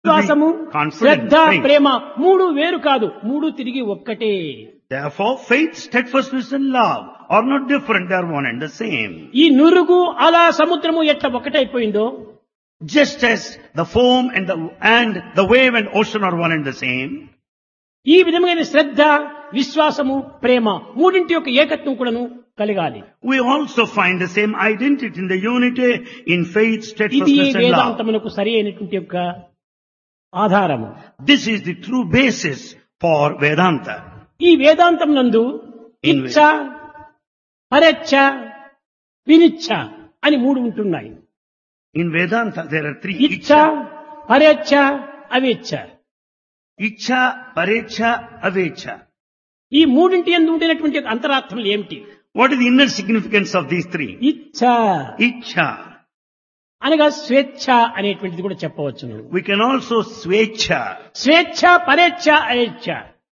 విశ్వాసము, confidence, శ్రద్ధ, faith. ప్రేమ మూడు వేరు కాదు, మూడు తిరిగి ఒక్కటే. Therefore, faith, steadfastness and love are not different, they are one and the same. ఈ నురుగు అలా సముద్రము ఎట్లా ఒకటైపోయిందో, Just as the foam and the wave and ocean are one and the same, ఈ విధమైన శ్రద్ధ, విశ్వాసము, ప్రేమ మూడింటి యొక్క ఏకత్వం కూడాను కలగాలి. we also find the same identity in the unity in faith, ఇది steadfastness and love. వేదాంతమునకు సరి అయినటువంటి యొక్క ఆధారము. This is the true basis for Vedanta. ఈ వేదాంతం నందు In ఇచ్ఛ, పరేచ్ఛ, వినిచ్ఛ అని మూడు ఉంటున్నాయి. In Vedanta, there are three: ఇచ్ఛ, పరేచ్ఛ, అవేచ్ఛ. Ichcha, Parecha, Avecha. ఈ మూడింటి యందు ఉండేటువంటి యొక్క అంతరార్థములు ఏమిటి? What is the inner significance of these three? ఇచ్ఛ Ichcha. అనగా స్వేచ్ఛ అనేటువంటిది కూడా చెప్పవచ్చును. We can also Svecha. స్వేచ్ఛ, పరేచ్ఛ, అవేచ్ఛ.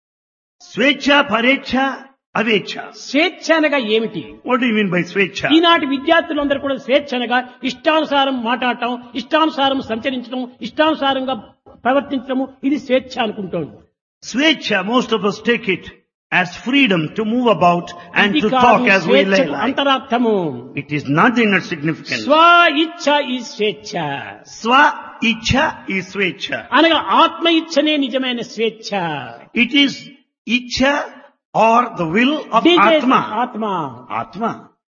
Svecha, Parecha, Avecha. స్వేచ్ఛ అనగా ఏమిటి? What do you mean by Svecha? ఈనాటి విద్యార్థులందరూ కూడా స్వేచ్ఛ అనగా ఇష్టానుసారం మాట్లాడటం, ఇష్టానుసారం సంచరించడం, ఇష్టానుసారంగా ప్రవర్తించడము, ఇది స్వేచ్ఛ అనుకుంటాడు. Svecha, most of us take it as freedom to move about and ఇది to కాదు talk as we స్వేచ్ఛకు like. అంతరార్థము. It is not the inner significance. స్వ ఇచ్ఛ ఈ స్వేచ్ఛ Swa Ichcha is Svecha. అనగా ఆత్మ ఇచ్ఛనే నిజమైన స్వేచ్ఛ. It is Ichcha or the will of దీనికే Atma. ఆత్మ. Atma.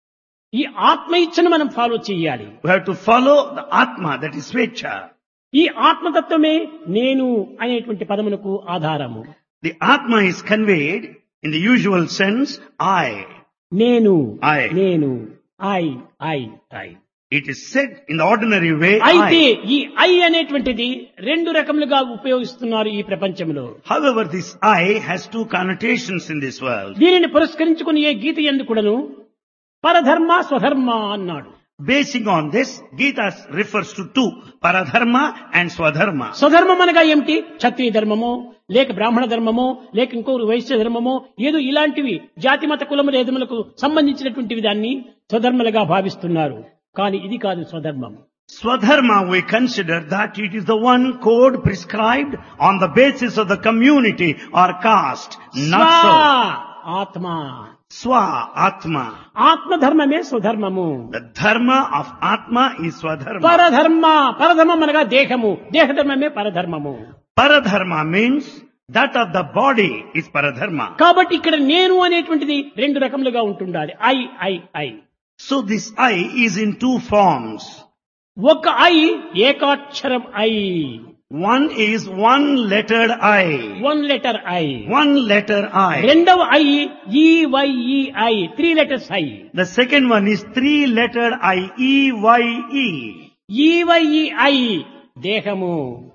ఈ ఆత్మ ఇచ్ఛను మనం ఫాలో చేయాలి. We have to follow the Atma, that is Svecha. ఈ ఆత్మతత్వమే నేను అనేటువంటి పదమునకు ఆధారము. The Atma is conveyed in the usual sense, I. నేను, I. నేను, I, I, I. It is said in the ordinary way, అయితే I. ఈ I అనేటువంటిది రెండు రకములుగా ఉపయోగిస్తున్నారు ఈ ప్రపంచంలో. However, this I has two connotations in this world. దీనిని పురస్కరించుకుని ఏ గీత యందు కూడాను పరధర్మ, స్వధర్మ అన్నాడు. Basing on this, Gita refers to two, Paradharma and Swadharma. స్వధర్మం అనగా ఏమిటి? క్షత్రియ ధర్మమో, లేక బ్రాహ్మణ ధర్మమో, లేక ఇంకొకరు వైశ్య ధర్మమో, ఏదో ఇలాంటివి జాతి మత కులముల యజములకు సంబంధించినటువంటివి దాన్ని స్వధర్మలుగా భావిస్తున్నారు. కానీ ఇది కాదు స్వధర్మం. Swadharma, we consider that it is the one code prescribed on the basis of the community or caste. Not so. ఆత్మ, Swa, Atma. ఆత్మధర్మమే స్వధర్మము. The dharma of Atma is Swadharma. పరధర్మ, పరధర్మం అనగా దేహము, దేహధర్మమే పరధర్మము. Paradharma means that of the body is Paradharma. కాబట్టి ఇక్కడ నేను అనేటువంటిది రెండు రకములుగా ఉంటుండాలి. I, I, I. So this I is in two forms. ఒక I ఏకాక్షరం I, One is one-lettered I. One letter I. One letter I. రెండవ I ఈవైఈఐ, three letters I. The second one is three-lettered I. E-Y-E. ఈవైఈఐ దేహము,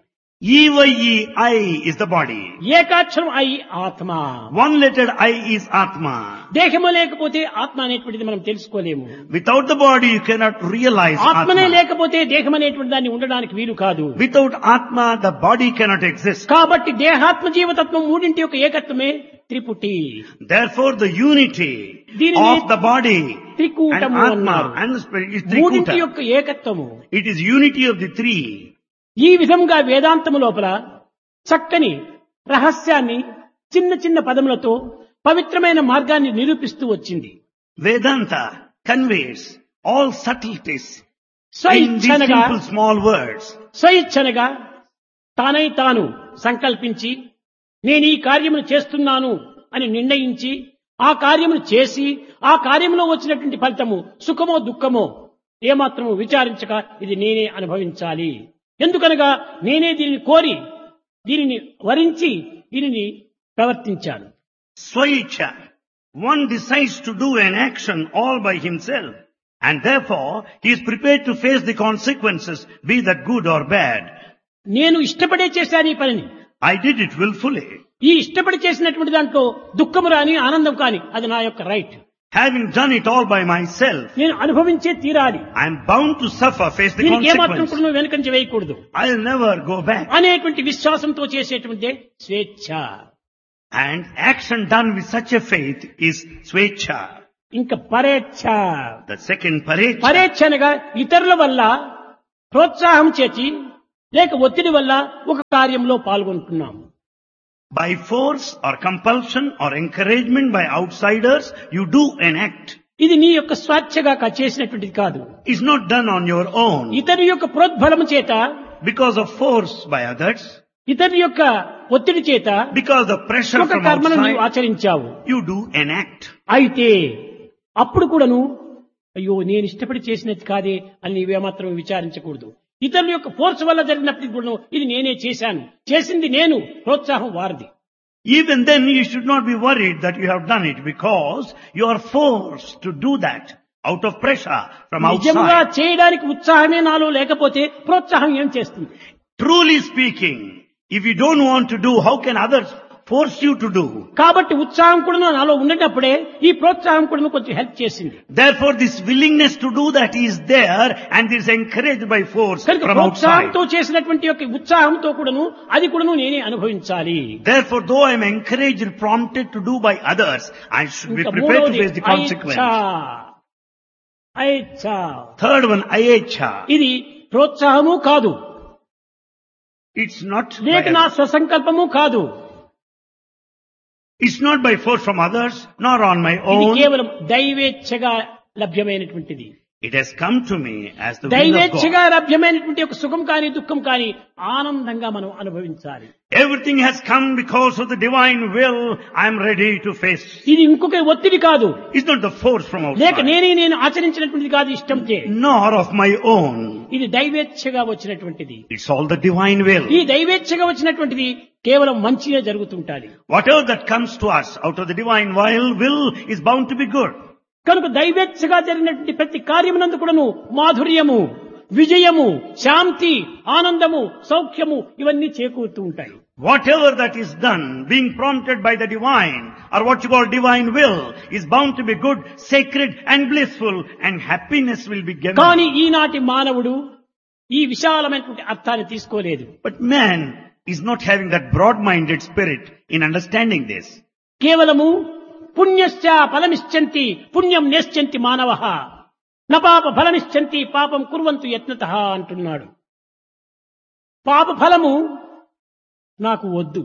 E-Y-E-I is the body. ఏకాక్షరం I ఆత్మ. One-lettered I is Atma. దేహము లేకపోతే ఆత్మ అనేటువంటిది మనం తెలుసుకోలేము. Without the body you cannot realize ఆత్మనే Atma. లేకపోతే దేహం అనేటువంటి దాన్ని ఉండడానికి వీలు కాదు. Without Atma the body cannot exist. కాబట్టి దేహాత్మ జీవతత్వం మూడింటి యొక్క ఏకత్వమే త్రిపుటి. Therefore the unity దీనిని of the body and త్రికూటము Atma అన్నారు. and the spirit is మూడింటి Trikuta. యొక్క ఏకత్వము. It is unity of the three. ఈ విధంగా వేదాంతము లోపల చక్కని రహస్యాన్ని చిన్న చిన్న పదములతో పవిత్రమైన మార్గాన్ని నిరూపిస్తూ వచ్చింది. Vedanta conveys all subtleties in these స్వయిచ్ఛనగా, simple small words. స్వయిచ్ఛనగా తానై తాను సంకల్పించి నేను ఈ కార్యమును చేస్తున్నాను అని నిర్ణయించి ఆ కార్యమును చేసి ఆ కార్యంలో వచ్చినటువంటి ఫలితము సుఖమో దుఃఖమో ఏమాత్రము విచారించక ఇది నేనే అనుభవించాలి. ఎందుకనగా నేనే దీనిని కోరి, దీనిని వరించి, దీనిని ప్రవర్తించాను. Swaicha. One decides to do an action all by himself and therefore he is prepared to face the consequences, be that good or bad. నేను ఇష్టపడే చేశాను ఈ పనిని. I did it willfully. ఈ ఇష్టపడి చేసినటువంటి దాంట్లో దుఃఖము రాని, ఆనందం కాని, అది నా యొక్క right. Having done it all by myself, నేను అనుభవించే తీరాలి. I am bound to suffer, face the దీనికి ఏమాత్రం consequences. కూడా వెనుకంజ వేయకూడదు I'll never go back. అనేటువంటి విశ్వాసంతో చేసేటువంటి స్వేచ్ఛ. And action done with such a faith is Svecha. ఇంకా పరేచ్ఛ. The second Parecha. పరేచ్ఛ అనగా ఇతరుల వల్ల ప్రోత్సాహం చేసి లేక ఒత్తిడి వల్ల ఒక కార్యంలో పాల్గొంటున్నాము. By force or compulsion or encouragement by outsiders, you do an act. ఇది నీ యొక్క స్వేచ్ఛగా చేసినటువంటిది కాదు. It's not done on your own. ఇతని యొక్క ప్రోద్బలము చేత, Because of force by others, ఇతని యొక్క ఒత్తిడి చేత because of pressure ఒక from కర్మను నీవు outside, ఆచరించావు. you do an act. అయితే అప్పుడు కూడాను అయ్యో నేను ఇష్టపడి చేసినది కాదే అని నీవేమాత్రం విచారించకూడదు. ఇతరుల యొక్క ఫోర్స్ వల్ల జరిగినప్పటికీ కూడా ఇది నేనే చేశాను, చేసింది నేను, ప్రోత్సాహం వారిది. Even then you should not be worried that you have done it, because you are forced to do that out of pressure from నిజముగా outside. చేయడానికి ఉత్సాహమే నాలో లేకపోతే ప్రోత్సాహం ఏం చేస్తుంది? Truly speaking, if you don't want to do, how can others force you to do? కాబట్టి ఉత్సాహం కూడా నాలో ఉన్నప్పుడే ఈ ప్రోత్సాహం కూడా కొంచెం హెల్ప్ చేసింది. Therefore this willingness to do that is there, and is encouraged by force కనుక from outside. ప్రోత్సాహంతో చేసినటువంటి యొక్క ఉత్సాహంతో కూడాను అది కూడాను నేనే అనుభవించాలి. Therefore, though I am encouraged, prompted to do by others, I should be ఇంకా prepared to మూడవది face the consequence. ఐచ్ఛా. Third one, ayecha. ఇది ప్రోత్సాహము కాదు, It's not లేక నా by, స్వసంకల్పము కాదు. it's not by force from others, nor on my ఇది own. కేవలం దైవేచ్ఛగా లభ్యమైనటువంటిది. It has come to me as the will of దైవేచ్ఛగా God. లభ్యమైనటువంటి ఒక సుఖం కానీ దుఃఖం కానీ ఆనందంగా మనం అనుభవించాలి. Everything has come because of the divine will. I am ready to face. ఇది ఇంకొక ఒత్తిడి కాదు, It's not the force from లేక outside, నేను ఆచరించినటువంటిది కాదు ఇష్టంచే. nor of my own. ఇది దైవేచ్ఛగా వచ్చినటువంటిది. It's all the divine will. ఈ దైవేచ్ఛగా వచ్చినటువంటిది కేవలం మంచిగా జరుగుతుంటాది. Whatever that comes to us out of the divine will is bound to be good. కనుక దైవేచ్ఛగా జరిగినటువంటి ప్రతి కార్యమునందు కూడాను మాధుర్యము, విజయము, శాంతి, ఆనందము, సౌఖ్యము ఇవన్నీ చేకూరుతూ ఉంటాయి. Whatever that is done, being prompted by the divine, or what you call divine will, is bound to be good, sacred and blissful, and happiness will be given. కానీ ఈనాటి మానవుడు ఈ విశాలమైనటువంటి అర్థాన్ని తీసుకోలేదు. But man is not having that broad-minded spirit in understanding this. కేవలము పుణ్యశ్చ ఫలమిశ్చంతి పుణ్యం నేశ్చంతి మానవః న పాప ఫలమిశ్చంతి పాపం కుర్వంతు యత్నతః అంటున్నాడు. పాప ఫలము నాకు వద్దు.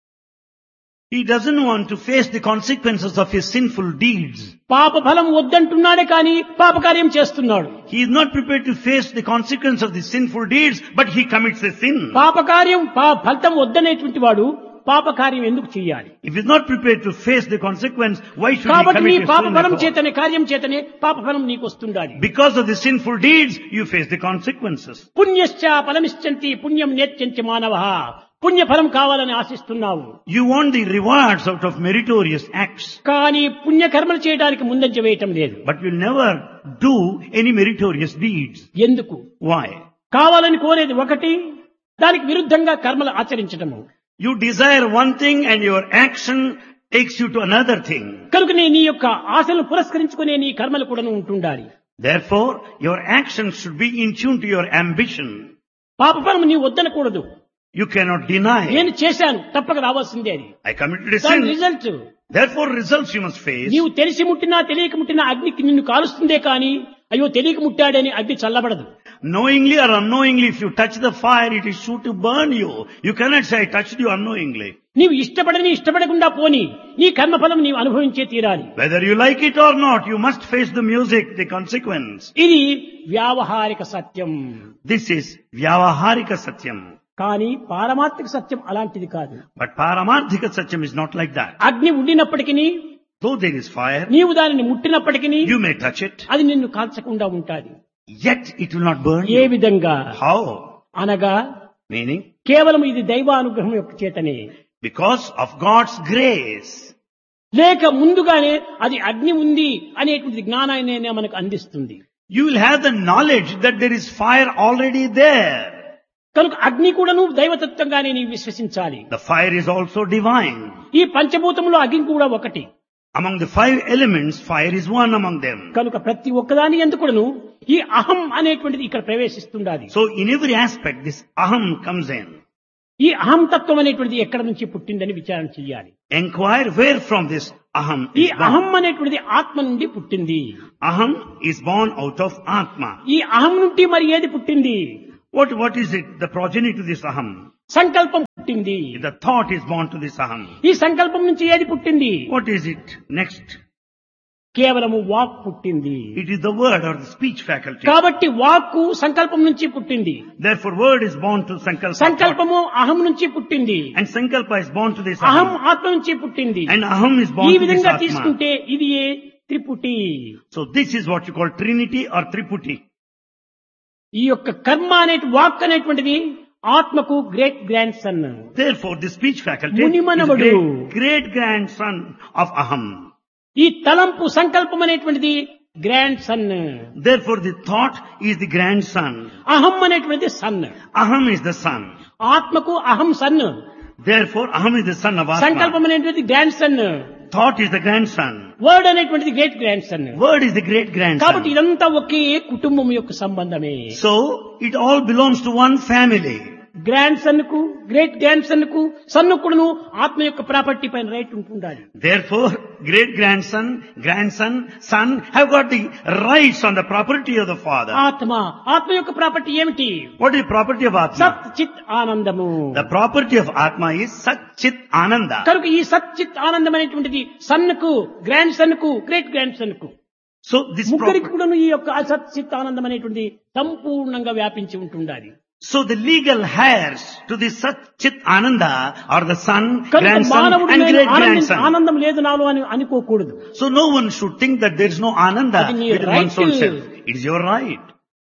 He doesn't want to face the consequences of his sinful deeds. పాప ఫలం వద్దంటున్నాడే కానీ పాపకార్యం చేస్తున్నాడు. He is not prepared to face the consequence of the sinful deeds, but he commits a sin. పాపకార్యం ఫలితం వద్దనేటువంటి వాడు పాపకార్యం ఎందుకు చేయాలి? If he is not prepared to face the consequence, why should he కాబట్టి నీ commit a పాప sin ఫలం at all? చేతనే కార్యం చేతనే పాప ఫలం నీకు వస్తుండాలి. Because of the sinful deeds, you face the consequences. పుణ్యశ్చ ఫలమిశ్చంతి పుణ్యం నేత్యంతి మానవః పుణ్య ఫలం కావాలని ఆశిస్తున్నావు. You want the rewards out of meritorious acts, కానీ పుణ్యకర్మలు చేయడానికి ముందంజ వేయటం లేదు. but you'll never do any meritorious deeds. ఎందుకు? Why? కావాలని కోరేది ఒకటి, దానికి విరుద్ధంగా కర్మలు ఆచరించటము. You desire one thing and your action takes you to another thing. కనుక నీ యొక్క ఆశలను పురస్కరించుకునే నీ కర్మలు కూడా ఉంటుండాలి. Therefore, your actions should be in tune to your ambition. పాప ఫలం నీవు వద్దనకూడదు. You cannot deny. నేను చేశాను, తప్పక రావాల్సిందే అది. I committed a దాని sin. Result Therefore, results you must face. నీవు తెలిసి ముట్టినా తెలియక ముట్టినా అగ్నికి నిన్ను కాలుస్తుందే కానీ అయ్యో తెలియక ముట్టాడని అగ్ని చల్లబడదు. Knowingly or unknowingly, if you touch the fire, it is sure to burn you. You cannot say, I touched you unknowingly. నీవు ఇష్టపడకుండా పోని నీ కర్మఫలం నీవు అనుభవించే తీరాలి. Whether you like it or not, you must face the music, the consequence. ఇది వ్యావహారిక సత్యం. This is Vyavaharika Satyam. కానీ పారమార్థిక సత్యం అలాంటిది కాదు. But Paramarthika Satyam is not like that. అగ్ని ఉండినప్పటికీ Though there is fire, నీవు దానిని ముట్టినప్పటికీ you may touch it, అది నిన్ను కాల్చకుండా ఉంటాది. yet it will not burn A you. విధంగా How? అనగా Meaning, కేవలం ఇది దైవానుగ్రహం యొక్క చేతనే, because of God's grace. లేక ముందుగానే అది అగ్ని ఉంది అనేటువంటి జ్ఞానాన్ని మనకు అందిస్తుంది. You will have the knowledge that there is fire already there. కనుక అగ్ని కూడాను దైవతత్వంగానే నీవు విశ్వసించాలి. The fire is also divine. ఈ పంచభూతంలో అగ్ని కూడా ఒకటి. Among the 5 elements, fire is one among them. కనుక ప్రతి ఒక్కదాని ఎందుకును ఈ అహం అనేటువంటిది ఇక్కడ ప్రవేశిస్తుండాలి. So in every aspect, this aham comes in. ఈ అహం తత్వం అనేటువంటిది ఎక్కడ నుంచి పుట్టిందని విచారణ చేయాలి. Enquire where from this aham ఈ is born. అహం అనేటువంటిది ఆత్మ నుండి పుట్టింది. Aham is born out of Atma. ఈ అహం నుండి మరి ఏది పుట్టింది? What is it? The progeny to this aham. సంకల్పం పుట్టింది. The thought is born to this aham. ఈ సంకల్పం నుంచి ఏది పుట్టింది? What is it? Next. కేవలము వాక్ పుట్టింది. It is the word or the speech faculty. కాబట్టి వాక్కు సంకల్పం నుంచి పుట్టింది. Therefore word is born to sankalpa. సంకల్పము అహం నుంచి పుట్టింది. And sankalpa is born to this అహం aham. ఆత్మ నుంచి పుట్టింది. And aham is born ఈ to this విధంగా atma. తీసుకుంటే ఇది ఏ త్రిపుటి. So this is what you call Trinity or Triputi. ఈ యొక్క కర్మ అనే వాక్ అనేటువంటిది ఆత్మకు great grand son. Therefore the speech faculty is మునిమనవడు. great grandson of aham. ఈ తలంపు సంకల్పం అనేటువంటిది grand son. Therefore the thought is the grandson. అహం అనేటువంటిది sun. Aham is the son. ఆత్మకు అహం sun. Therefore aham is the son of atma. సంకల్పం అనేటువంటిది grand son. Thought is the grandson. Word అనేటువంటిది great grand son. Word is the great కాబట్టి grandson. ఇదంతా ఒకే కుటుంబం యొక్క సంబంధమే. So it all belongs to one family. Grand son కు great grand son కు సన్నుకుడును ఆత్మ యొక్క ప్రాపర్టీ పైన రైట్ ఉంటుండాలి. Therefore great grandson, grandson, son have got the rights on the property of the father. ఆత్మ యొక్క ప్రాపర్టీ ఏమిటి? What is the property of atma? సత్ చిత్ ఆనందము. The property of atma is Sat Chit Ananda. కనుక ఈ సత్ చిత్ ఆనందం అనేటువంటిది సన్నుకు గ్రాండ్ సన్ కు గ్రేట్ గ్రాండ్ సన్ కు So this ముగ్గురికి property. కూడాను ఈ యొక్క అసత్ చిత్ ఆనందం అనేటువంటిది సంపూర్ణంగా వ్యాపించి ఉంటుండాలి. So the legal heirs to this Sat Chit Ananda are the son, కనుక grandson మానవుడు and నేను great grandson. ఆనందం లేదు నాలో అని అనుకోకూడదు. So no one should think that there is no Ananda అది నీ within one's right. own self. It is your right.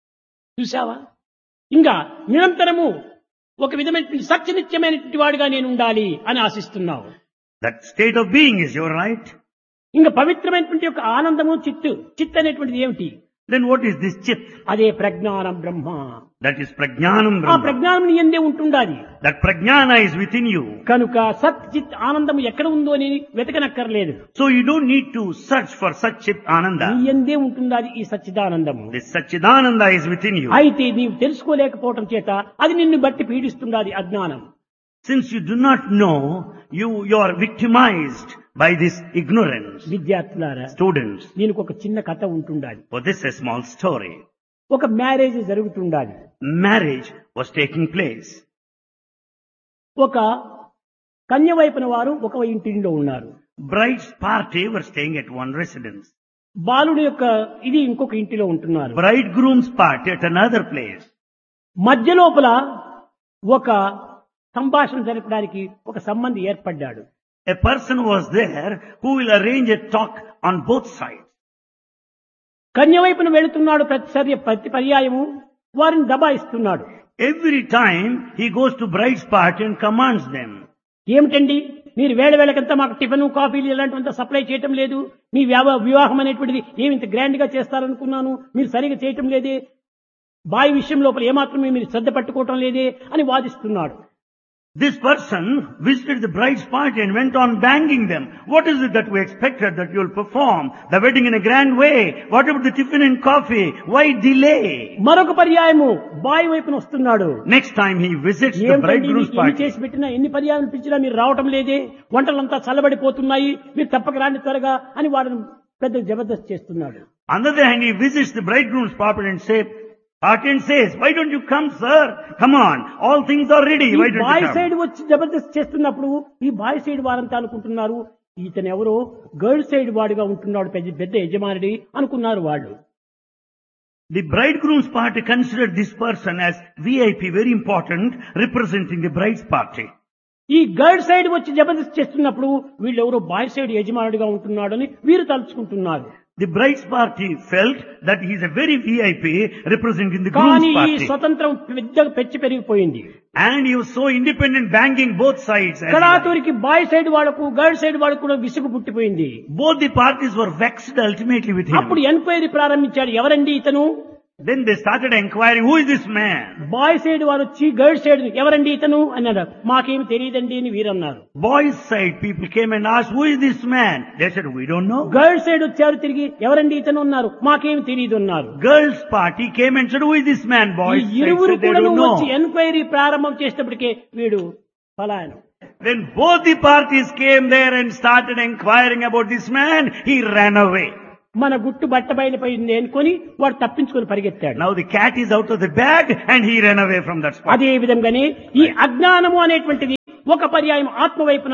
చూసావా? ఇంకా నిరంతరము ఒక విధమైన సత్యనిత్యమైనటువంటి వాడిగా నేను ఉండాలి అని ఆశిస్తున్నావు. That state of being is your right. ఇంకా పవిత్రమైనటువంటి యొక్క ఆనందము చిత్ అనేటువంటిది ఏమిటి? Then what is this Chit? అదే ప్రజ్ఞానం బ్రహ్మ. That is Prajnanam ఆ Brahma. ప్రజ్ఞానం నీ యందే ఉంటుండాలి. That Prajnana is within you. కనుక సత్ చిత్ ఆనందం ఎక్కడ ఉందో అని వెతకనక్కర్లేదు. So you don't need to search for Sat Chit నీ Ananda. యందే ఉంటుండాలి ఈ సచ్చిదానందము. This Satchidananda is within you. అయితే నీవు తెలుసుకోలేకపోవటం చేత అది నిన్ను బట్టి పీడిస్తుండాలి అజ్ఞానం. Since you do not know, you are victimized by this ignorance. విద్యార్థులారా, Students, దీనికి ఒక చిన్న కథ ఉంటుండాలి. for this a small story. ఒక marriage జరుగుతుండాలి. Marriage was taking place. ఒక కన్య వైపున వారు ఒక ఇంటిలో ఉన్నారు. Bride's party were staying at one residence. బాలుడి యొక్క ఇది ఇంకొక ఇంటిలో ఉంటున్నారు. Bridegroom's party at another place. మధ్య లోపల ఒక సంభాషణ జరపడానికి ఒక సంబంధి ఏర్పడ్డాడు. A person was there who will arrange a talk on both sides. కన్య వైపున వెళుతున్నాడు ప్రతి పర్యాయము వారిని దబాయిస్తున్నాడు. Every time he goes to bride's party and commands them. ఏమిటండి మీరు వేళకంతా మాకు టిఫిన్ కాఫీలు ఇలాంటివంతా సప్లై చేయటం లేదు. మీ వివాహం అనేటువంటిది ఏమింత గ్రాండ్ గా చేస్తారనుకున్నాను, మీరు సరిగా చేయటం లేదే, బాయి విషయం లోపల ఏమాత్రమే మీరు శ్రద్ధ పట్టుకోవటం లేదే అని వాదిస్తున్నాడు. This person visited the bride's party and went on banging them. What is it that we expected that you will perform the wedding in a grand way? What about the tiffin and coffee? Why delay? మరొక పర్యాయము బాయి వైపున వస్తున్నాడు. Next time he visits the bridegroom's ఎన్ని party. చేసి పెట్టినా ఎన్ని పర్యాయాలు పిలిచినా మీరు రావటం లేదే, వంటలంతా చల్లబడిపోతున్నాయి, మీరు తప్పక రాండి త్వరగా అని వాడిని పెద్ద జబర్దస్త్ చేస్తున్నాడు. On the other hand, he visits the bridegroom's party and says, why don't you come, sir? Come on, all things are ready. Why don't bye you side come? వచ్చి జబర్దస్త్ చేస్తున్నప్పుడు ఈ బాయ్ సైడ్ వారంతా అనుకుంటున్నారు ఇతను ఎవరో గర్ల్ సైడ్ వాడిగా ఉంటున్నాడు, పెద్ద యజమానుడి అనుకున్నారు వాళ్ళు. The bridegroom's party considered this person as VIP, very important, representing the bride's party. ఈ గర్ల్ సైడ్ వచ్చి జబర్దస్త్ చేస్తున్నప్పుడు వీళ్ళు ఎవరో బాయ్ సైడ్ యజమానుడిగా ఉంటున్నాడు అని వీరు తలుచుకుంటున్నారు. The bride's party felt that he is a very VIP representing the కానీ groom's ఈ party. స్వతంత్రం పెద్దగా పెచ్చి పెరిగిపోయింది. And he was so independent, banging both sides. కళాతూరికి bye side వాళ్లకు గర్ల్ సైడ్ వాళ్ళకు కూడా విసుగు పుట్టిపోయింది. Both the parties were vexed ultimately with అప్పుడు him. ఎంక్వైరీ ప్రారంభించాడు. ఎవరండి ఇతను? Then they started inquiring, who is this man? Bye side వారు వచ్చి గర్ల్ సైడ్ ఎవరండి ఇతను అన్నాడు. మాకేమి తెలియదండి అని వీరన్నారు. Boys' side people came and asked, who is this man? They said, we don't know. Girl side వచ్చారు తిరిగి ఎవరండి ఇతను అన్నారు. మాకేమి తెలియదు అన్నారు. Girls' party came and said, who is this man? ఈ Boys' side ఇరువురు said, they కూడా don't వచ్చి know. ఎంక్వైరీ ప్రారంభం చేసేటప్పటికే వీడు పలాయనం. When both the parties came there and started inquiring about this man, he ran away. మన గుట్టు బట్ట బయలుపోయింది అనుకొని వాడు తప్పించుకొని పరిగెత్తాడు. Now the cat is out of the bag and he ran away from that spot. అదే విధంగానే ఈ అజ్ఞానము అనేటువంటిది ఒక పర్యాయం ఆత్మ వైపున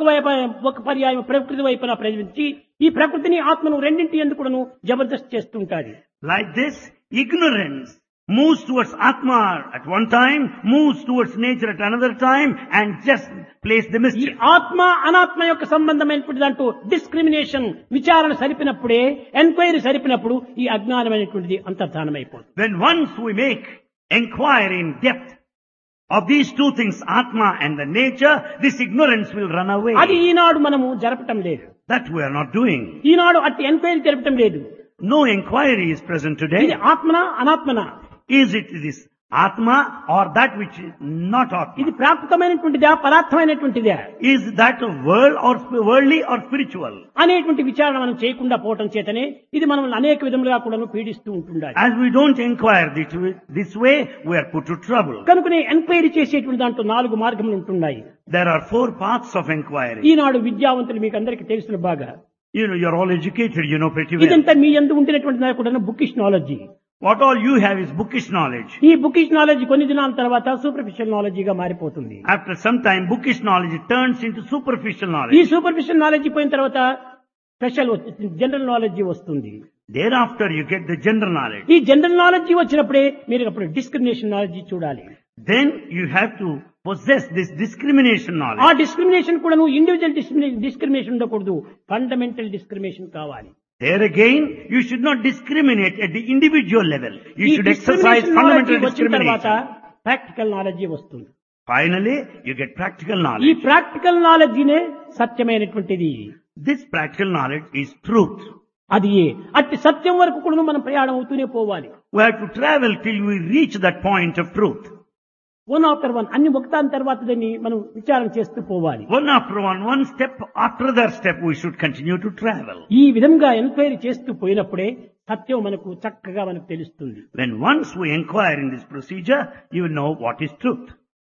ఒక పర్యాయం ప్రకృతి వైపున ప్రవేశించి ఈ ప్రకృతిని ఆత్మను రెండింటి ఎందుకును Jabardasth చేస్తుంటాది. Like this, ignorance moves towards Atma at one time, moves towards nature at another time, and just plays the ఈ mischief. ఆత్మ అనాత్మ యొక్క సంబంధమైనటువంటి దాంట్లో డిస్క్రిమినేషన్ విచారణ సరిపినప్పుడే, ఎంక్వైరీ సరిపినప్పుడు ఈ అజ్ఞానమైనటువంటిది అంతర్ధానమైపోతుంది. When once we make inquiry in depth of these two things, Atma and the nature, this ignorance will run away. అది ఈనాడు మనము జరపటం లేదు. That we are not doing. ఈనాడు అట్టి ఎంక్వైరీ జరపటం లేదు. No inquiry is present ఇది today. ఆత్మనా అనాత్మనా, Is it this Atma or that which is not Atma? ఇది ప్రాకృతమైనటువంటిదా పరార్థమైనటువంటిదా Is that a world or worldly or spiritual? అనేటువంటి విచారణ మనం చేయకుండా పోవటం చేతనే ఇది మనం అనేక విధములుగా కూడా పీడిస్తూ ఉంటుండాలి. As we don't inquire this way, we are put to trouble. కనుకనే ఎంక్వైరీ చేసేటువంటి దాంట్లో 4 మార్గములు ఉంటున్నాయి. There are 4 paths of inquiry. ఈనాడు విద్యావంతులు మీకు అందరికీ తెలిసిన బాగా You know, you're all educated, you know pretty well. ఇదంతా మీ యందు ఉండినటువంటి దాని కూడా bookish knowledge. What all you have is bookish knowledge. ఈ బుకిష్ నాలెడ్జి కొన్ని దినాల తర్వాత సూపర్ఫిషియల్ నాలెడ్జిగా మారిపోతుంది. After some time, bookish knowledge turns into superficial ఈ knowledge. సూపర్ఫిషియల్ నాలెడ్జి పోయిన తర్వాత స్పెషల్ జనరల్ నాలెడ్జి వస్తుంది. Thereafter, you get the general knowledge. ఈ జనరల్ నాలెడ్జి వచ్చినప్పుడే మీరు అప్పుడు డిస్క్రిమినేషన్ నాలెడ్జి చూడాలి. Then you have to possess this discrimination ఆ knowledge. డిస్క్రిమినేషన్ కూడా ఇండివిజువల్ డిస్క్రిమినేషన్ ఉండకూడదు, ఫండమెంటల్ డిస్క్రిమినేషన్ కావాలి. There again, you should not discriminate at the individual level. You ఈ should exercise discrimination knowledge fundamental వచ్చిన తర్వాత discrimination. Practical knowledge వస్తుంది. Finally, you get practical ఈ knowledge. Practical నాలెడ్జినే సత్యమైనటువంటిది. This practical knowledge is truth. అది అట్టి సత్యం వరకు కూడా మనం ప్రయాణం అవుతూనే పోవాలి. We have to travel till we reach that point of truth. One after one అన్ని ఒకదాని తర్వాత దాన్ని మనం విచారణ చేస్తూ పోవాలి. One after one step after that step, we should continue to travel. ఈ విధంగా ఎంక్వైరీ చేస్తూ పోయినప్పుడే సత్యం మనకు చక్కగా మనకు తెలుస్తుంది. When once we inquire in this procedure, you will know what is truth.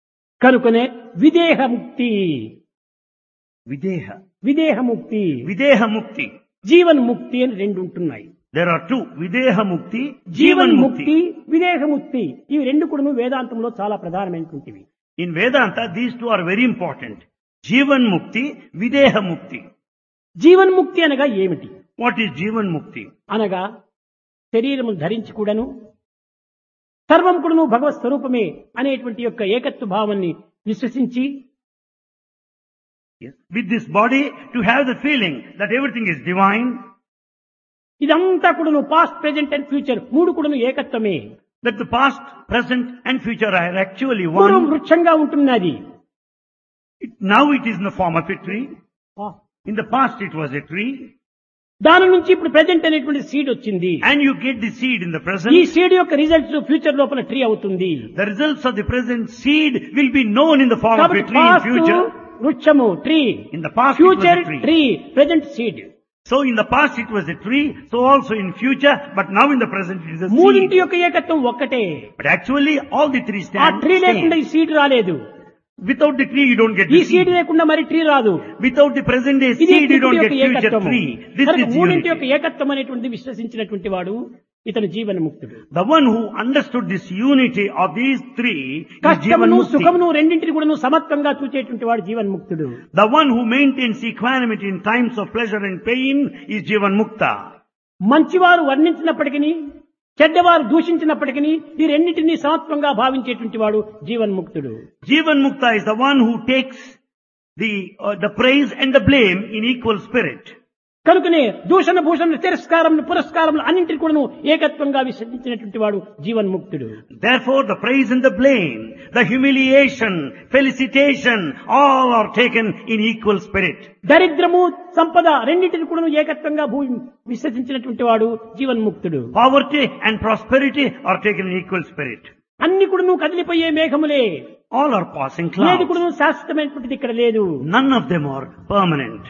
కనుకనే విదేహముక్తి, Videha. విదేహముక్తి, Videha mukti. జీవన్ముక్తి అని 2 ఉంటున్నాయి. There are 2. Videha mukti, Jivan జీవన్ముక్తి, mukti. విదేహముక్తి, ఇవి 2 కూడా వేదాంతంలో చాలా ప్రధానమైనటువంటివి. In Vedanta, these 2 are very important. Jivan mukti, Videha mukti. జీవన్ముక్తి అనగా ఏమిటి? What is Jivan mukti? అనగా శరీరము ధరించి కూడాను సర్వం కూడాను భగవత్ స్వరూపమే అనేటువంటి యొక్క ఏకత్వ భావాన్ని విశ్వసించి Yes. With this body, to have the feeling that everything is divine, ఇదంతా కూడాను పాస్ట్ ప్రెజెంట్ అండ్ ఫ్యూచర్ 3 కూడాను ఏకత్వమే. that the past, present and future are actually పూర్వం one. వృక్షంగా ఉంటున్నది. Now it is in the form of a tree. In the past it was a tree. దాని నుంచి ఇప్పుడు present అనేటువంటి seed వచ్చింది. And you get the seed in the present. ఈ seed యొక్క results future లోపల ట్రీ అవుతుంది. The results of the present seed will be known in the form of a కాబట్టి tree in పాస్ట్ future. వృక్షము tree, In the past it was future a tree. Tree, present seed. So in the past it was a tree, so also in future, but now in the present it is a మూడింటి seed. యొక్క ఏకత్వం ఒక్కటే. But actually all the 3 ఆ stand tree లేకుండా same. ఈ seed రాలేదు. Without the tree you don't get ఈ the seed seed. లేకుండా మరి ట్రీ రాదు. Without the present day ఇది seed you don't మూడింటి get యొక్క future ఏకత్వము. tree. This కనుక is మూడింటి యొక్క unity. ఏకత్వం అనేటువంటిది విశ్వసించినటువంటి వాడు ఇతను జీవన్ముక్తుడు. The one who understood this unity of these 3 is Jivan కష్టమును Mukti. సుఖమును రెండింటిని కూడా సమత్వంగా చూచేటువంటి వాడు జీవన్ముక్తుడు. The one who maintains equanimity in times of pleasure and pain is Jivan Mukta. మంచివారు వర్ణించినప్పటికీ చెడ్డవారు దూషించినప్పటికీ ఈ రెండింటినీ సమత్వంగా భావించేటువంటి వాడు జీవన్ముక్తుడు. Jivan Mukta is the one who takes the praise and the blame in equal spirit. కనుకనే దూషణ భూషణ తిరస్కారం పురస్కారం అన్నింటినీ కూడా ఏకత్వంగా విశ్వసించినటువంటి వాడు జీవన్ముక్తుడు. Therefore the praise and the blame, the humiliation, felicitation, all are taken in equal spirit. దరిద్రము సంపద రెండింటిని కూడా ఏకత్వంగా విశ్వసించినటువంటి వాడు జీవన్ముక్తుడు. Poverty and prosperity are taken in equal spirit. అన్ని కూడా కదిలిపోయే మేఘములే. All are passing ఏది clouds. కూడా శాశ్వతమైనటువంటిది ఇక్కడ లేదు. None of them are permanent.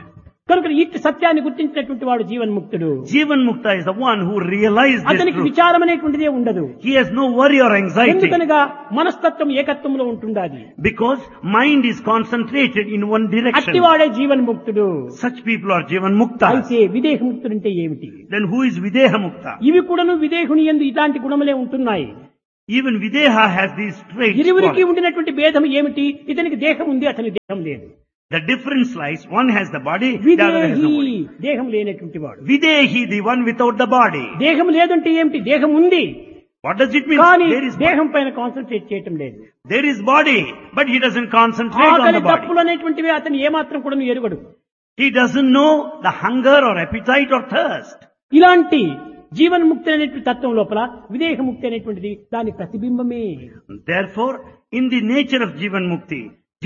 కనుక ఇట్టి సత్యాన్ని గుర్తించినటువంటి వాడు జీవన్ముక్తుడు. Jivan Mukta is the one who realized this అతనికి truth. విచారం అనేటువంటిదే ఉండదు. He has no worry or anxiety ఎందుకనగా మనస్తత్వం ఏకత్వంలో ఉంటుండాలి. because mind is concentrated in one direction. అట్టివాడే జీవన్ముక్తుడు. Such people are Jivan Mukta. అయితే విదేహముక్తుడు అంటే ఏమిటి? Then who is Videha Mukta? ఇవి కూడాను విదేహుని యందు ఇలాంటి గుణములే ఉంటున్నాయి. Even Videha has these traits. ఇరువురికి ఉండినటువంటి భేదం ఏమిటి? ఇతనికి దేహం ఉంది, అతనికి దేహం లేదు. The difference lies, one has the body, the other has no body. దేహం లేనటువంటి వాడు. Videhi, the one without the body. దేహం లేదంటే ఏమిటి? దేహం ఉంది What does it mean? కానీ There is దేహం పైన కాన్సన్ట్రేట్ చేయటం లేదు. There is body, but he doesn't concentrate on ఆకలి the body. తప్పులు అనేటువంటివి అతను ఏమాత్రం కూడా ఎరుగడు. He doesn't know the hunger or appetite or thirst. ఇలాంటి జీవన్ముక్తి అనేటువంటి తత్వం లోపల విదేహముక్తి అనేటువంటిది దాని ప్రతిబింబమే. Therefore, in the nature of Jivan Mukti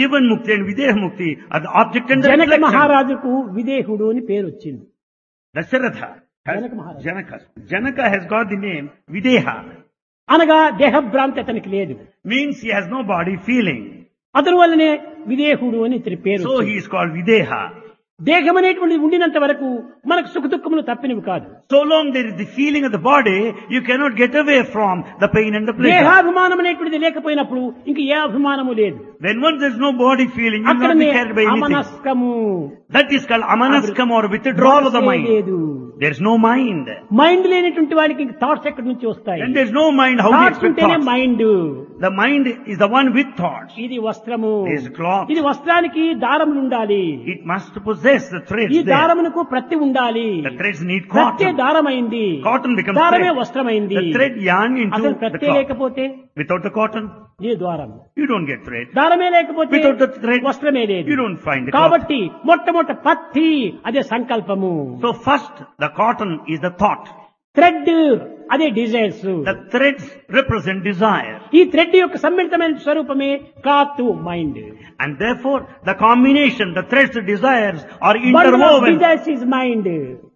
and Videha Mukti are the object and the Janaka reflection. మహారాజుకు విదేహుడు అని పేరు వచ్చింది. Dasharatha has Janaka Maharaj. Janaka has got the name Videha. అనగా దేహభ్రాంతి అతనికి లేదు. Means he has no body feeling. అతని వల్లనే విదేహుడు అని ఇతని పేరు So వచ్చింది. he is called Videha. దేహం అనేటువంటిది ఉండినంత వరకు మనకు సుఖ దుఃఖములు తప్పినవి కాదు. So long there is the feeling of the body, you cannot get away from the pain and the pleasure. దేహాభిమానం అనేటువంటిది లేకపోయినప్పుడు ఇంక ఏ అభిమానము లేదు. When once there is no body feeling, you will not be అక్కడనే carried by anything. అమనస్కము. That is called amanaskam or withdrawal of the mind. లేదు. There is no mind. Mind లేనటువంటి వాడికి ఇంక థాట్స్ ఎక్కడి నుంచి వస్తాయి? When there is no mind, how do you thoughts expect ఉంటేనే thoughts? Mind. The mind is the one with thoughts. ఇది వస్త్రము. There is cloth. ఇది వస్త్రానికి దారములు ఉండాలి. It must possess the threads ఈ there. దారమునకు ప్రత్తి ఉండాలి. The threads need ప్రత్తే cotton. దారమైంది. Cotton becomes దారమే thread. వస్త్రమైంది. The thread yarn into అసలు the ప్రత్తే cloth. లేకపోతే Without the cotton, ఏ ద్వారం? you don't get thread. దారమే లేకపోతే Without the thread, వస్త్రమే లేదు. you don't find the cloth. కాబట్టి మొట్టమొదట పత్తి అదే సంకల్పము. So first, the cotton is the thought. Thread అదే desires. The threads represent desire. ఈ థ్రెడ్ యొక్క సమ్మిళితమైన స్వరూపమే cloth mind. And therefore, the combination, the threads of desires are bundle of interwoven. Desires is mind.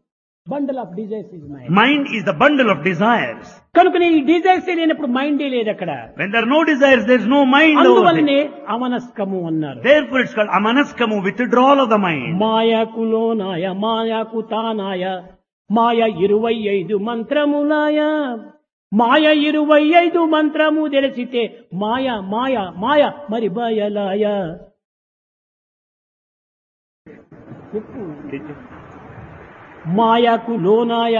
Bundle of desires is mind. Mind is the bundle of desires. కనుక ఈ desires లేనప్పుడు మైండే లేదు అక్కడ. When there are no desires, there is no mind over అందువల్లనే there. అమనస్కము అన్నారు. Therefore, it's called amanaskamu, withdrawal of the mind. మాయాకులోనాయ మాయాకు తానాయ మాయ 25 మంత్రములాయ మాయ 25 మంత్రము తెలిసితే మాయ మాయ మాయ మరి బయలాయ. మాయకు లోనాయ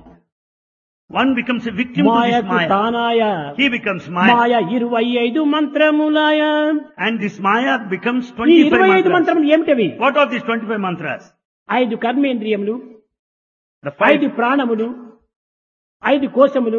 One becomes a victim to this మాయకు maya. తానాయ He becomes maya. Maya 25 మంత్రములాయ. And this maya becomes ఈ 25 25 mantras. మంత్రములు ఏమిటవి? What are these 25 mantras? 5 కర్మేంద్రియములు, The 5 5 ప్రాణములు, 5 కోశములు,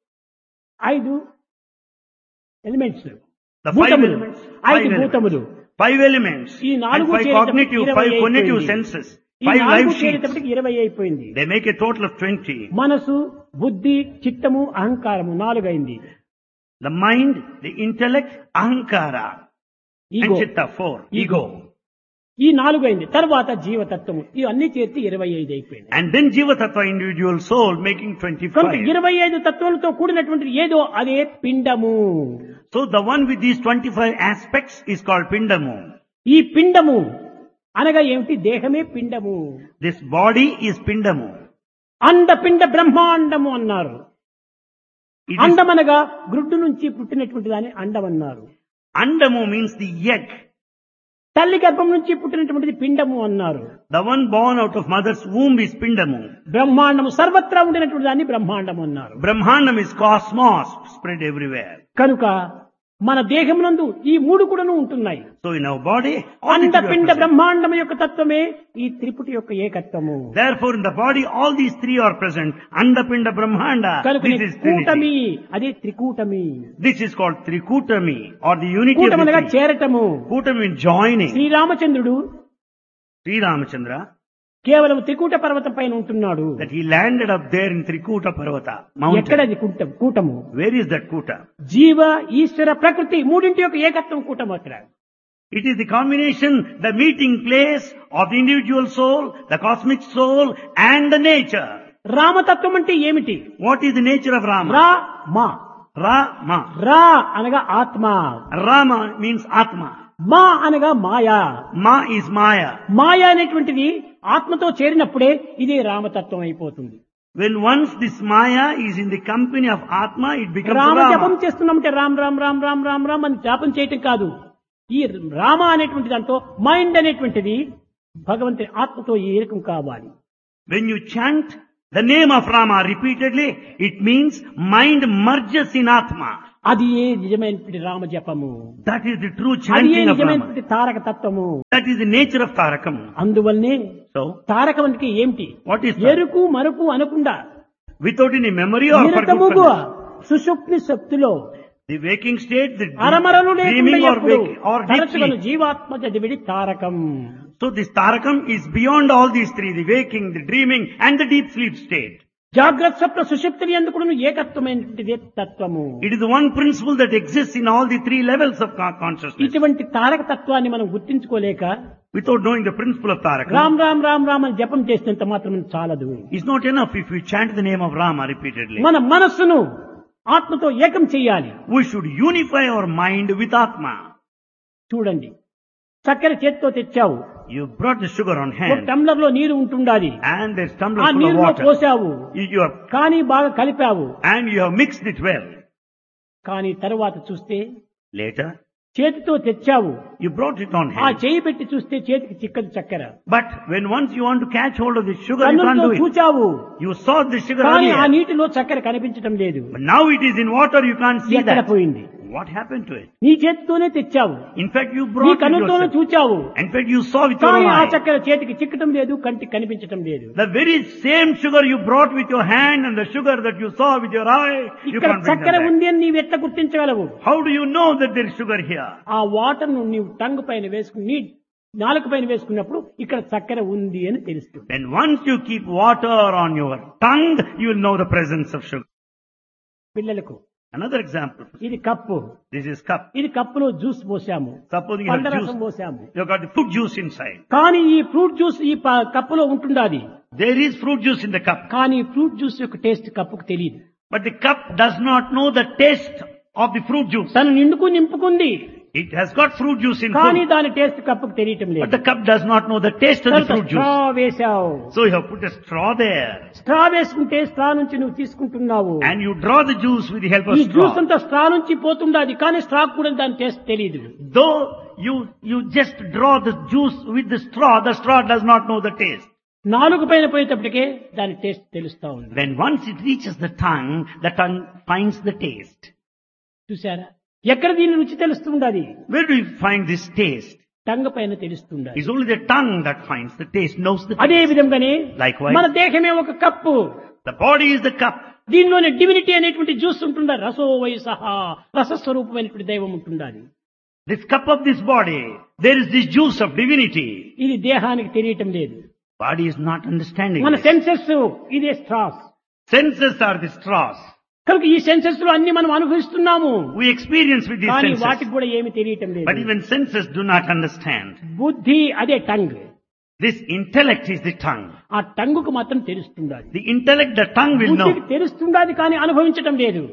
5 ఎలిమెంట్స్, the 5 భూతములు, elements. 5 భూతములు. 5 elements. ఈ And 4 5 cognitive, 5 cognitive senses. 5 life sheets. చేరేటప్పటికి 20 అయిపోయింది. They make a total of 20. మనసు, బుద్ధి, చిత్తము, అహంకారము 4 అయింది. The mind, the intellect, ahankara. And ego chitta, 4. Ego. ఈ 4 అయింది. తర్వాత జీవతత్వము ఇవన్నీ చేర్చి 25 అయిపోయింది. And then Jiva Tattva, individual soul, making కనుక 25. 25 తత్వాలతో కూడినటువంటి ఏదో అదే పిండము. So the one with these 25 aspects is called Pindamu. ఈ పిండము అనగా ఏమిటి? దేహమే పిండము. This body is Pindamu. అండపిండ బ్రహ్మాండము అన్నారు. It is, అండమనగా గ్రుడ్డు నుంచి పుట్టినటువంటి దాన్ని అండం అన్నారు. Andamu means the egg. తల్లి గర్భం నుంచి పుట్టినటువంటిది పిండము అన్నారు. The one born out of mother's womb is Pindamu. బ్రహ్మాండము సర్వత్రా ఉండినటువంటి దాన్ని బ్రహ్మాండము అన్నారు. Brahmanam is cosmos, spread everywhere. కనుక మన దేహమునందు ఈ 3 కూడాను ఉంటున్నాయి. So in our body, all the three are అండపిండ present. బ్రహ్మాండము యొక్క తత్వమే ఈ త్రిపుటి యొక్క ఏకత్వము. Therefore in the body, all these 3 are present. Andapinda Brahmanda. కనుక This is Trinity. కూటమి అదే త్రికూటమి. This is called Trikutami or the unity of కూటమనగా the three. చేరటము. Kutami means joining. శ్రీరామచంద్రుడు Sri Ramachandra, కేవలం త్రికూట పర్వతం పైన ఉంటున్నాడు. that he landed up there in Trikuta Parvata mountain. ఎక్కడది కూటము? Where is that Kuta? జీవ ఈశ్వర ప్రకృతి మూడింటి యొక్క ఏకత్వం కూటము అక్కడ. It is the combination, the meeting place of the individual soul, the cosmic soul and the nature. రామతత్వం అంటే ఏమిటి? What is the nature of Rama? రా మా. Rama. రా అనగా ఆత్మ, Rama means Atma. మా అనగా మాయా. Ma is Maya. మాయా అనేటువంటిది ఆత్మతో చేరినప్పుడే ఇదే రామతత్వం అయిపోతుంది. When once this Maya is in the company of Atma, it becomes Rama జపం Rama. చేస్తున్నామంటే రామ్ రామ్ రామ్ రామ్ రామ్ రామ్ అని జపం చేయటం కాదు. ఈ రామ అనేటువంటి దాంతో మైండ్ అనేటువంటిది భగవంతుని ఆత్మతో ఏకం కావాలి. When you chant the name of Rama repeatedly, it means mind merges in Atma. అది ఏ నిజమైనటువంటి రామ జపము, That is the true అది ఏ chanting of Rama. నిజమైనటువంటి తారక తత్వము. That is the nature of Tarakam. అందువల్లనే So, తారకం అంటే ఏమిటి? what is that? ఎరుకు మరుకు అనకుండా Without any memory or నిరతముగా forgetfulness. సుషుప్తి శక్తిలో The waking state, the అరమరలు లేకుండా dreaming or ఎప్పుడు waking or deep తరచుగను sleep. జీవాత్మ చదివిడి Tarakam. So this Tarakam is beyond all these three, the waking, the dreaming and the deep sleep state. జాగ్రత్త స్వప్న సుషుప్తులు ఎందుకు ఏకత్వమైనటువంటిది తత్వము. It is the one principle that exists in all the three levels of consciousness. ఇటువంటి తారక తత్వాన్ని మనం గుర్తించుకోలేక Without knowing the principle of Tarakam, Ram Ram Ram Ram అని జపం చేసినంత మాత్రం చాలదు. it's not enough if we chant the name of Rama repeatedly. మన మనస్సును ఆత్మతో ఏకం చేయాలి. We should unify our mind with Atma. చూడండి, చక్కెర చేతితో తెచ్చావు, You brought the sugar on ఒక hand టంబ్లర్ లో నీరు ఉంటుండాలి, and there's tumbler ఆ full of నీరులో water. పోసావు, You have, కానీ బాగా కలిపావు. and you have mixed it well. కానీ తరువాత చూస్తే Later, చేతితో తెచ్చావు, you brought it on ఆ hand. చేయి పెట్టి చూస్తే చేతికి చిక్కదు చక్కెర. But when once you want to catch hold of the sugar, you can't కన్నులతో do it. చూచావు, You saw the sugar కానీ ఆ earlier. నీటిలో చక్కెర కనిపించడం లేదు. But now it is in water, you can't see ఎక్కడ that. పోయింది? What happened to it? నీ చేతితోనే తెచ్చావు, In fact, you నీ brought it కన్నులతోనే yourself. చూచావు, In fact, you saw with your కానీ own ఆ eye. చక్కెర చేతికి చిక్కటం లేదు, కంటికి కనిపించటం లేదు. The very same sugar you brought with your hand and the sugar that you saw with your eye, you ఇక్కడ can't bring చక్కెర them back. ఉంది అని నీవు ఎట్లా గుర్తించగలవు? How do you know that there is sugar here? ఆ water ను నీవు tongue పైన వేసుకుని నీ నాలుక పైన వేసుకున్నప్పుడు ఇక్కడ చక్కెర ఉంది అని తెలుస్తుంది. Then once you keep water on your tongue, you will know the presence of sugar. పిల్లలకు Another example. ఇది కప్పు, This is cup. ఇది కప్పులో జ్యూస్ పోసాము, Supposing you have పండ్ల రసం juice, పోసాము, you've got the fruit juice inside. కానీ ఈ fruit juice ఈ కప్పులో ఉంటుండాది, There is fruit juice in the cup. కానీ ఫ్రూట్ జ్యూస్ యొక్క టేస్ట్ కప్పుకు తెలియదు. But the cup does not know the taste of the fruit juice. తను నింపుకుంది, It has got fruit juice in కానీ fruit. దాని taste కప్పుకు తెలియటం But లేదు. the cup does not know the taste of the fruit straw juice. వేశావు, So you have put a straw there. Straw వేసుకుంటే straw నుంచి నువ్వు తీసుకుంటున్నావు. And you draw the juice with the help of ఈ juice straw. అంతా straw నుంచి పోతుండాది, కానీ straw కూడా దాని టేస్ట్ తెలియదు. Though you just draw the juice with the straw does not know the taste. నాలుగు పైన పోయేటప్పటికే దాని టేస్ట్ తెలుస్తా ఉంది. When once it reaches the tongue finds the taste. చూసారా, ఎక్కడ దీని రుచి తెలుస్తుండాది? Where do you find this taste? Tongue పైన తెలుస్తుండాది. It's only the tongue that finds the taste, knows the అదే taste. విధంగానే Likewise, మన దేహమే ఒక cup, the body is the cup. దీనిలోని డివినిటీ అనేటువంటి జ్యూస్ ఉంటుందా, రసో వయసహ, రసస్వరూపమైనటువంటి దైవం ఉంటుండాలి. This cup of this body, there is this juice of divinity. ఇది దేహానికి తెలియటం లేదు. Body is not understanding మన this. సెన్సెస్ ఇదే straws. Senses are the straws. కనుక ఈ సెన్సెస్ లో అన్ని మనం అనుభవిస్తున్నాము, We experience with these కానీ senses. వాటికి కూడా ఏమి తెలియటం But లేదు. even senses do not understand. బుద్ధి అదే tongue, This intellect is the tongue. ఆ టంగుకు మాత్రం తెలుస్తుండాలి. The intellect, the tongue will know. బుద్ధికి తెలుస్తుండాది కానీ అనుభవించటం లేదు.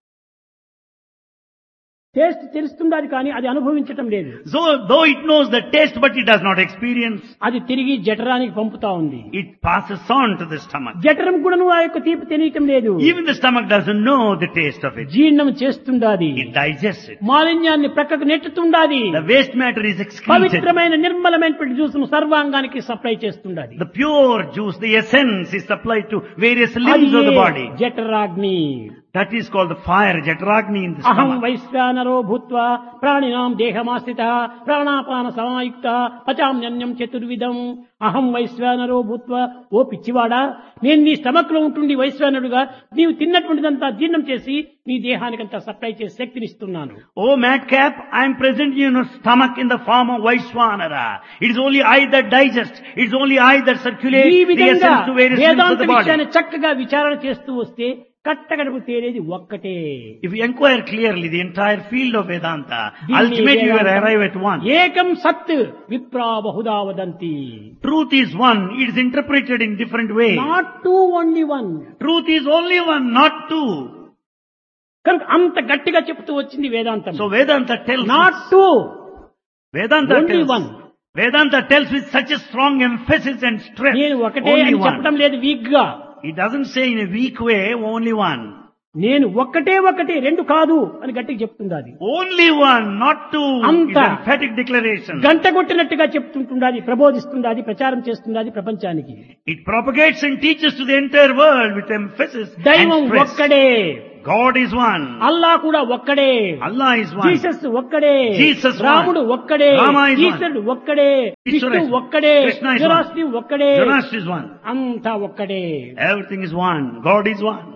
టేస్ట్ తెలుస్తుండాది కానీ అది అనుభవించటం లేదు. So, though it knows the taste, but it does not experience, అది తిరిగి జఠరానికి పంపుతా ఉంది. it passes on to the stomach. జఠరం కూడా ఆ యొక్క తీపి తెలియటం లేదు. Even the stomach doesn't know the taste of it. జీర్ణం చేస్తుండాది, It digests it. మాలిన్యాన్ని ప్రక్కకు నెట్టుతుండాది, The waste matter is excreted. పవిత్రమైన నిర్మలమైనటువంటి జ్యూస్ను సర్వాంగానికి సప్లై చేస్తుండాది. The pure juice, the essence is supplied to various అది limbs of the body. జఠరాగ్ని. That is called the fire, Jatragni in the అహం stomach. వైశ్వానరో భూత్వా ప్రాణినాం దేహమాస్థిత ప్రాణాపాన సమాయుక్త పచామ్యన్యం చతుర్విధం. అహం వైశ్వానరో భూత్వా, ఓ పిచ్చివాడా, నేను నీ stomach లో ఉంటుండి వైశ్వానరుడుగా నీవు తిన్నటువంటిదంతా జీర్ణం చేసి నీ దేహానికంతా సప్లై చేసి శక్తినిస్తున్నాను. Oh madcap, I am present in your stomach in the form of Vaishwanara. It is only I that digest. It is only I that ఈ circulates the విధంగా essence to various limbs of Vedanta the body. విషయాన్ని చక్కగా విచారణ చేస్తూ వస్తే కట్టగడకు తేలేది ఒక్కటే. If you inquire clearly the entire field of Vedanta, దీన్ని ultimately you will Vedantam arrive at one. ఏకం సత్ విప్రా Bahuda వదంతి. Truth is one. It is interpreted in different ways. Not two, only one. Truth is only one, not two. కనుక అంత గట్టిగా చెప్తూ వచ్చింది వేదాంతం. So Vedanta tells not us, two, Vedanta only tells one. Vedanta tells with such a strong emphasis and stress. నేను ఒకటే Only అని one. చెప్పడం లేదు వీక్ గా. It doesn't say in a weak way, only one. నేను ఒక్కటే రెండు కాదు అని గట్టిగా చెప్తుంది అది. Only one, not two. Anta. It's emphatic declaration. గంట కొట్టినట్టుగా చెప్తుంటున్నది, ప్రబోధిస్తున్నది, ప్రచారం చేస్తున్నది ప్రపంచానికి. It propagates and teaches to the entire world with emphasis దైవం and stress. ఒక్కడే. God is one. అల్లా కూడా ఒక్కడే. Allah is one. జీసస్ ఒక్కడే. Jesus one. రాముడు ఒక్కడే. Rama is one. ఈశ్వరుడు ఒక్కడే. Ishvara Vishnu is one. ఒక్కడే. Krishna is one. జరాస్ట్రీ ఒక్కడే. Zoroaster is one. అంతా ఒక్కడే. Everything is one. God is one.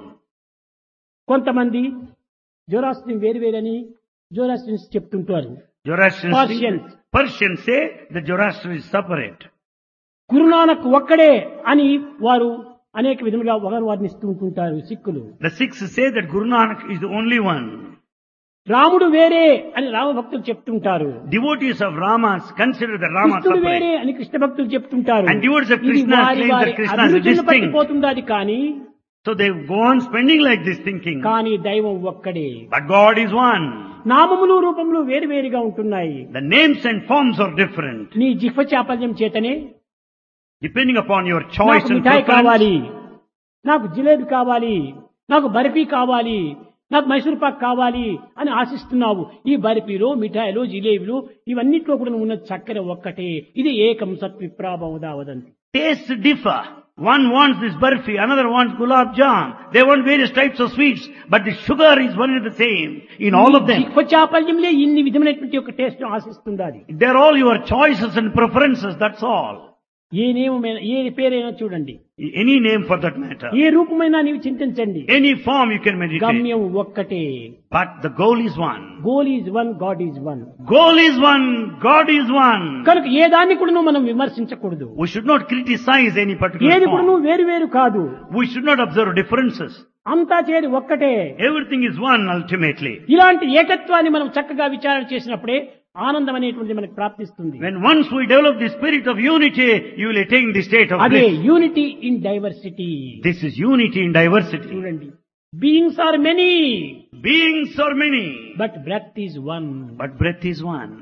కొంతమంది జొరాస్ట్రీ వేరువేరని జొరాస్ట్రియన్స్ చెప్తుంటారు. Zoroastrians, Persians. Persians say that Zoroaster is separate. Guru Nanak ఒక్కడే అని వారు అనేక విధములుగా వారినిస్తూ ఉంటుంటారు సిక్కులు. The Sikhs say that Guru Nanak is the only one. రాముడు వేరే అని రామభక్తులు చెప్తుంటారు. Devotees of Ramas consider that Rama కృష్ణుడు వేరే separate. అని కృష్ణ భక్తులు చెప్తుంటారు. And devotees of ఇది Krishna వారి claim that వారి Krishna is అభిరుచులను distinct. పట్టిపోతుంది అది. కానీ So they go on spending like this thinking. కానీ దైవం ఒక్కడే. But God is one. నామములు రూపములు వేరువేరుగా ఉంటున్నాయి. The names and forms are different. నీ జిహ్వ చాపల్యం చేతనే Depending upon your choice నాకు and మిఠాయి preference. కావాలి, నాకు జిలేబీ కావాలి, నాకు బర్ఫీ కావాలి, నాకు మైసూర్ పాక్ కావాలి అని ఆశిస్తున్నావు. ఈ బర్ఫీలో, మిఠాయిలో, జిలేబీలో ఇవన్నిట్లో కూడా ఉన్న చక్కెర ఒక్కటే. ఇది ఏకం సత్విప్రాభవదా వదంతి. Tastes differ. One wants this barfi, another wants gulab jam. They want various types of sweets, but the sugar is one and the same in all of them. జిహ్వ చాపల్యంలో ఇన్ని విధమైనటువంటి ఒక టేస్ట్ ఆశిస్తుంది. They're all your choices and preferences, that's all. ఏ నేమైనా, ఏ పేరైనా చూడండి, Any name for that matter. ఏ రూపమైనా నీవు చింతించండి, Any form you can meditate. గమ్యం ఒక్కటే. But the goal is one. Goal is one, God is one. Goal is one, God is one. కనుక ఏ దాన్ని కూడా మనం విమర్శించకూడదు. We should not criticize any particular ఏది కూడా form. వేరు వేరు కాదు. We should not observe differences. అంతా చేరి ఒక్కటే. Everything is one ultimately. ఇలాంటి ఏకత్వాన్ని మనం చక్కగా విచారణ చేసినప్పుడే ఆనందం అనేటువంటిది మనకు ప్రాప్తిస్తుంది. When once we develop the spirit of unity, you will attain the state of అదే bliss. Unity in diversity. This is unity in diversity. చూడండి, beings are many Beings are many, but breath is one. but breath is one.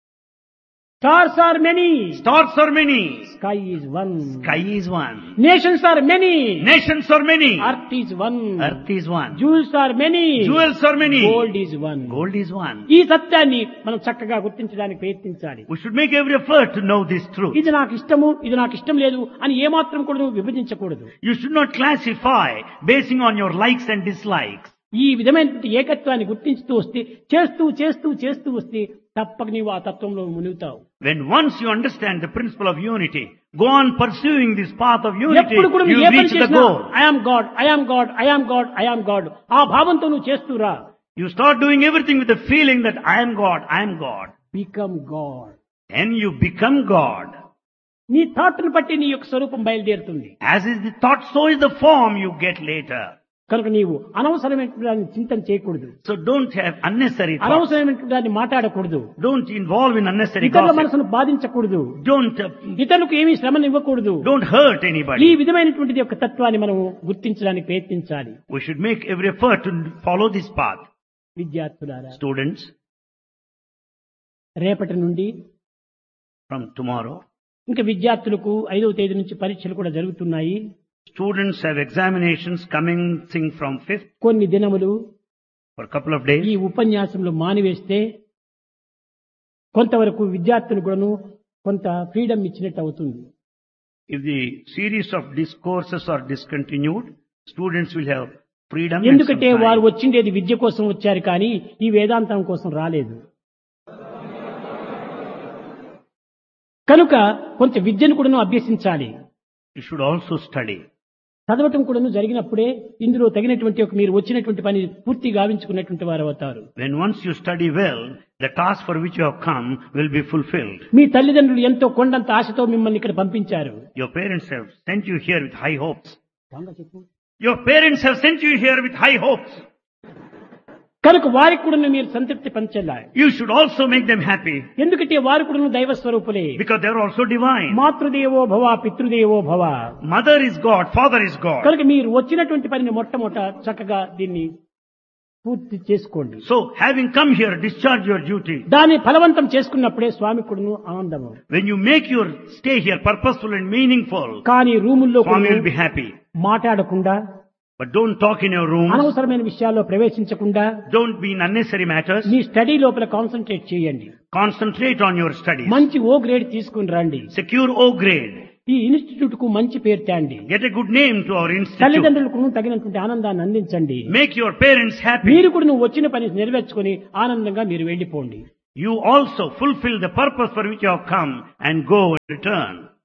Stars are many, Stars are many, sky is one. sky is one. Nations are many, Nations are many, earth is one. earth is one. Jewels are many, Jewels are many, gold is one. gold is one. ఈ సత్యాన్ని మనం చక్కగా గుర్తించడానికి ప్రయత్నించాలి. We should make every effort to know this truth. ఇది నాకు ఇష్టము, ఇది నాకు ఇష్టం లేదు అని ఏమాత్రం కూడా నువ్వు విభజించకూడదు. You should not classify basing on your likes and dislikes. ఈ విధమైనటువంటి ఏకత్వాన్ని గుర్తించుతూ వస్తే, చేస్తూ చేస్తూ చేస్తూ వస్తే తప్పక నీవు ఆ తత్వంలో మునుగుతావు. When once you understand the principle of unity, go on pursuing this path of unity, ఎప్పుడు కూడా you నువ్వు ఏ will పని reach the చేసినా goal. I am God, I am God, I am God, I am God ఆ భావంతో నువ్వు చేస్తూ రా. You start doing everything with the feeling that I am God, I am God. Become God. And you become God. నీ థాట్ను బట్టి నీ యొక్క స్వరూపం బయలుదేరుతుంది. As is the thought, so is the form you get later. కనుక నీవు అనవసరమైన దాన్ని చింతన చేయకూడదు. So don't have unnecessary thoughts. అనవసరమైన దాన్ని మాట్లాడకూడదు. Don't involve in unnecessary ఇతరుల gossip. మనసును బాధించకూడదు. Don't ఇతరులకు ఏమీ శ్రమను ఇవ్వకూడదు. hurt ఈ anybody. విధమైనటువంటి యొక్క తత్వాన్ని మనం గుర్తించడానికి ప్రయత్నించాలి. We should make every effort to follow this path. విద్యార్థులారా, Students, రేపటి నుండి from tomorrow, ఇంకా విద్యార్థులకు 5వ తేదీ నుంచి పరీక్షలు కూడా జరుగుతున్నాయి. students have examinations commencing from 5th కొన్ని దినములు for a couple of days. ఈ ఉపన్యాసంలో మానివేస్తే కొంతవరకు విద్యార్థులు కూడాను కొంత ఫ్రీడమ్ ఇచ్చినట్టు అవుతుంది. If the series of discourses are discontinued, students will have freedom. And some ఎందుకంటే time. వారు వచ్చిండేది విద్య కోసం వచ్చారు, కానీ ఈ వేదాంతం కోసం రాలేదు. కనుక కొంత విద్యను కూడాను అభ్యసించాలి. You should also study. చదవటం కూడాను జరిగినప్పుడే ఇందులో తగినటువంటి ఒక మీరు వచ్చినటువంటి పని పూర్తి గావించుకున్నటువంటి వారు అవుతారు. When once you study well, the task for which you have come will be fulfilled. మీ తల్లిదండ్రులు ఎంతో కొండంత ఆశతో మిమ్మల్ని ఇక్కడ పంపించారు. Your parents have sent you here with high hopes. Your parents have sent you here with high hopes. కనుక వారికి కూడా మీరు సంతృప్తి పంచాలి. You should also make them happy ఎందుకంటే వారు కూడా దైవ స్వరూపులే. because they are also divine. మాతృదేవో భవ, పితృదేవో భవ. Mother is God, father is God. కనుక మీరు వచ్చినటువంటి పనిని మొట్టమొదట చక్కగా దీన్ని పూర్తి చేసుకోండి. So, having come here, discharge your duty. దాన్ని ఫలవంతం చేసుకున్నప్పుడే స్వామి కూడాను ఆనందము. When you make your stay here purposeful and meaningful, కానీ రూముల్లో Swami will be happy. మాట్లాడకుండా, But don't talk in your room. అనవసరమైన విషయాల్లో ప్రవేశించకుండా Don't be in unnecessary matters. Me study లోపల concentrate చేయండి. Concentrate on your studies. మంచి ఓ grade తీసుకుని రండి. Secure O grade. ఈ ఇన్స్టిట్యూట్ కు మంచి పేరు తేండి. Get a good name to our institute. తల్లిదండ్రులకు తగినటువంటి ఆనందాన్ని అందించండి. Make your parents happy. మీరు కూడా నువ్వు వచ్చిన పని నెరవేర్చుకొని ఆనందంగా మీరు వెళ్ళిపోండి. You also fulfill the purpose for which you have come and go and return.